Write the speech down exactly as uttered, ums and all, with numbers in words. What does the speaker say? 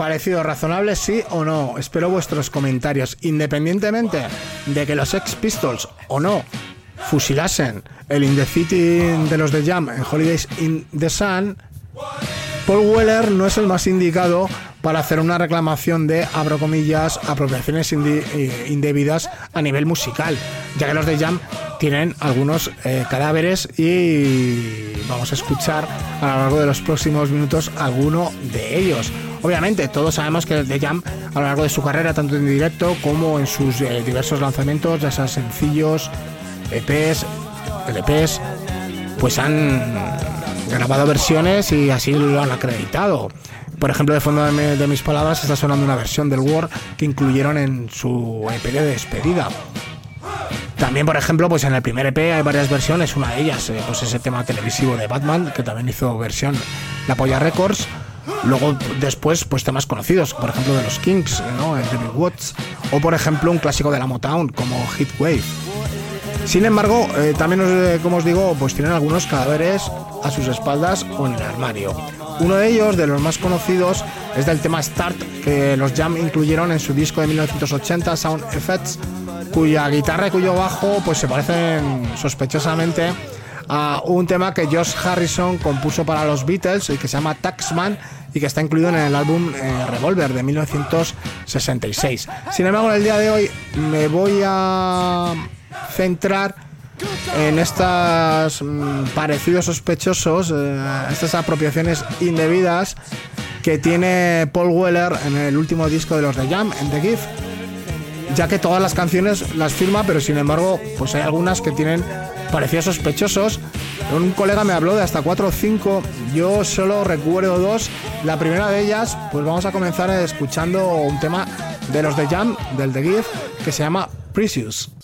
parecido razonable, sí o no? Espero vuestros comentarios. Independientemente de que los Sex Pistols o no fusilasen el In the City de los The Jam en Holidays in the Sun, Paul Weller no es el más indicado para hacer una reclamación de, abro comillas, apropiaciones indi- indebidas a nivel musical, ya que los The Jam tienen algunos eh, cadáveres y vamos a escuchar a lo largo de los próximos minutos alguno de ellos. Obviamente todos sabemos que The Jam a lo largo de su carrera, tanto en directo como en sus eh, diversos lanzamientos, ya sean sencillos, E Pes, L Pes, pues han grabado versiones y así lo han acreditado. Por ejemplo, de fondo de, mi, de mis palabras está sonando una versión del War que incluyeron en su E P de despedida. También, por ejemplo, pues en el primer E P hay varias versiones, una de ellas, eh, pues ese tema televisivo de Batman, que también hizo versión La Polla Records. Luego, después, pues temas conocidos, por ejemplo, de los Kinks, ¿no? El David Watts, o por ejemplo, un clásico de la Motown, como Heatwave. Sin embargo, eh, también, os, como os digo, pues tienen algunos cadáveres a sus espaldas o en el armario. Uno de ellos, de los más conocidos, es del tema Start, que los Jam incluyeron en su disco de mil novecientos ochenta, Sound Effects, cuya guitarra y cuyo bajo pues se parecen sospechosamente a un tema que Josh Harrison compuso para los Beatles y que se llama Taxman y que está incluido en el álbum eh, Revolver de mil novecientos sesenta y seis. Sin embargo, en el día de hoy me voy a centrar en estos mmm, parecidos sospechosos, eh, estas apropiaciones indebidas que tiene Paul Weller en el último disco de los The Jam, en The Gift, ya que todas las canciones las firma, pero sin embargo pues hay algunas que tienen parecidos sospechosos. Un colega me habló de hasta cuatro o cinco, yo solo recuerdo dos. La primera de ellas, pues vamos a comenzar escuchando un tema de los The Jam, del The Gift, que se llama Precious.